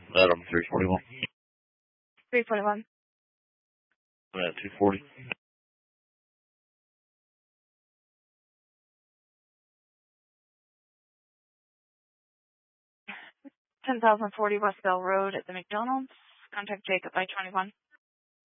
Adam 341. 341. 240. 10,040 West Bell Road at the McDonald's. Contact Jacob I-21.